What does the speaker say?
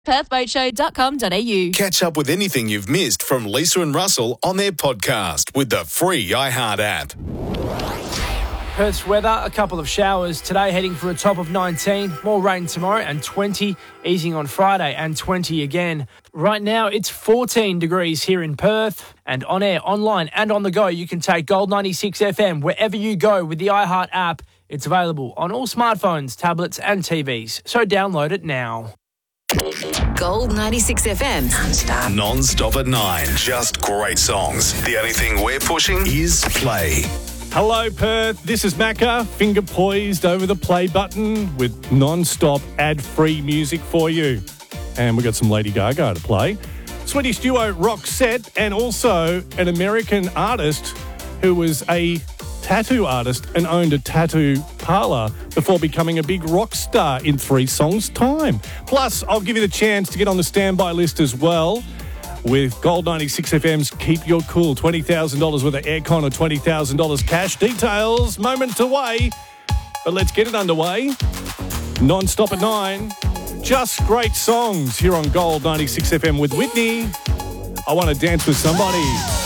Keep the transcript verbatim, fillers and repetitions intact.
perth boat show dot com dot a u. Catch up with anything you've missed from Lisa and Russell on their podcast with the free iHeart app. Perth's weather, a couple of showers today, heading for a top of nineteen. More rain tomorrow and twenty, easing on Friday and twenty again. Right now, it's fourteen degrees here in Perth. And on air, online and on the go, you can take Gold ninety-six F M wherever you go with the iHeart app. It's available on all smartphones, tablets and T Vs. So download it now. Gold ninety-six F M. Non-stop. Non-stop at nine. Just great songs. The only thing we're pushing is play. Hello, Perth. This is Macca, finger poised over the play button with non-stop ad-free music for you. And we've got some Lady Gaga to play. Swedish duo Roxette, and also an American artist who was a tattoo artist and owned a tattoo parlour before becoming a big rock star in three songs' time. Plus, I'll give you the chance to get on the standby list as well with Gold ninety-six F M's Keep Your Cool, twenty thousand dollars worth of aircon or twenty thousand dollars cash. Details moments away, but let's get it underway. Non-stop at nine. Just great songs here on Gold ninety-six F M with Whitney. I Want to Dance with Somebody.